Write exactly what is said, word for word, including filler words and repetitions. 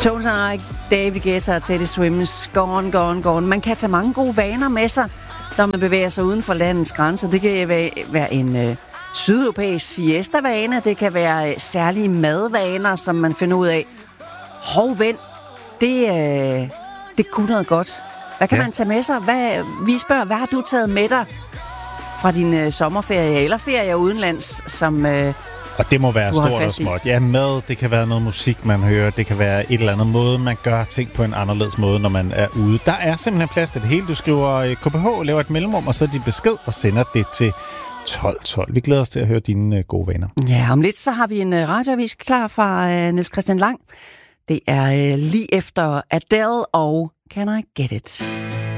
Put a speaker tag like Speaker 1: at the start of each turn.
Speaker 1: Tones and I, David Guetta og Teddy Swims, Gone, Gone, Gone. Man kan tage mange gode vaner med sig, når man bevæger sig uden for landets grænser. Det kan være en øh, sydeuropæisk siesta-vane, det kan være øh, særlige madvaner, som man finder ud af. Hov, ven, det, øh, det kunne noget godt. Hvad kan ja. man tage med sig? Hvad, vi spørger, hvad har du taget med dig fra din øh, sommerferie eller ferie udenlands, som... Øh,
Speaker 2: Og det må være stort og småt. Ja, mad, det kan være noget musik, man hører. Det kan være et eller andet måde, man gør ting på en anderledes måde, når man er ude. Der er simpelthen plads til det hele. Du skriver K P H, laver et mellemrum, og så din besked og sender det til tolv tolv. Vi glæder os til at høre dine gode vaner.
Speaker 1: Ja, om lidt så har vi en radioavis klar fra uh, Niels Christian Lang. Det er uh, lige efter Adele og Can I Get It?